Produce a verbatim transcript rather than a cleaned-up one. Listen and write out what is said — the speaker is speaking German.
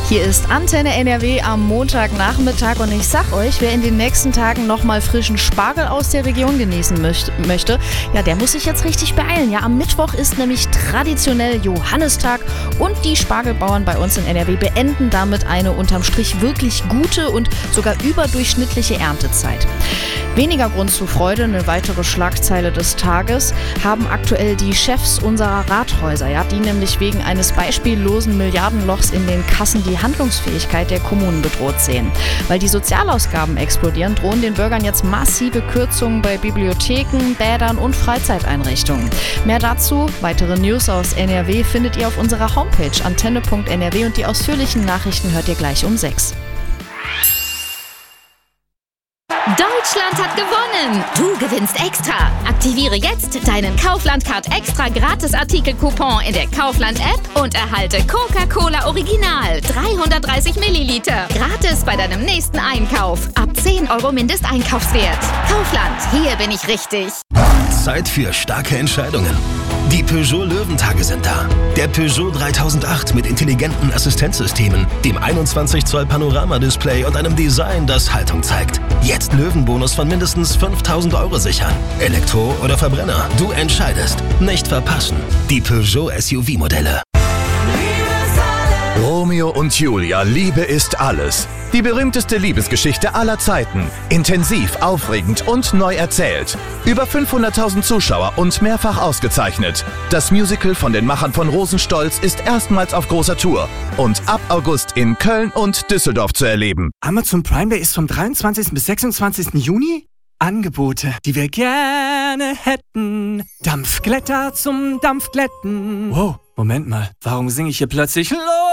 Hier ist Antenne N R W am Montagnachmittag und ich sag euch, wer in den nächsten Tagen nochmal frischen Spargel aus der Region genießen möchte, ja, der muss sich jetzt richtig beeilen. Ja, am Mittwoch ist nämlich traditionell Johannistag und die Spargelbauern bei uns in N R W beenden damit eine unterm Strich wirklich gute und sogar überdurchschnittliche Erntezeit. Weniger Grund zur Freude, eine weitere Schlagzeile des Tages, haben aktuell die Chefs unserer Rathäuser, ja, die nämlich wegen eines beispiellosen Milliardenlochs in den Kassen die Handlungsfähigkeit der Kommunen bedroht sehen. Weil die Sozialausgaben explodieren, drohen den Bürgern jetzt massive Kürzungen bei Bibliotheken, Bädern und Freizeiteinrichtungen. Mehr dazu, weitere News aus N R W findet ihr auf unserer Homepage antenne punkt n r w und die ausführlichen Nachrichten hört ihr gleich um sechs. Deutschland hat gewonnen! Du gewinnst extra! Aktiviere jetzt deinen Kaufland-Card extra Gratis-Artikel-Coupon in der Kaufland-App und erhalte Coca-Cola Original dreihundertdreißig Milliliter gratis bei deinem nächsten Einkauf. Ab zehn Euro Mindesteinkaufswert. Kaufland, hier bin ich richtig. Zeit für starke Entscheidungen. Die Peugeot Löwentage sind da. Der Peugeot dreitausendacht mit intelligenten Assistenzsystemen, dem einundzwanzig Zoll Panorama-Display und einem Design, das Haltung zeigt. Jetzt Löwenbonus von mindestens fünftausend Euro sichern. Elektro oder Verbrenner, du entscheidest. Nicht verpassen. Die Peugeot S U V-Modelle. Romeo und Julia, Liebe ist alles. Die berühmteste Liebesgeschichte aller Zeiten. Intensiv, aufregend und neu erzählt. Über fünfhunderttausend Zuschauer und mehrfach ausgezeichnet. Das Musical von den Machern von Rosenstolz ist erstmals auf großer Tour und ab August in Köln und Düsseldorf zu erleben. Amazon Prime Day ist vom dreiundzwanzigsten bis sechsundzwanzigsten Juni. Angebote, die wir gerne hätten. Dampfglätter zum Dampfglätten. Wow, Moment mal, warum singe ich hier plötzlich Los?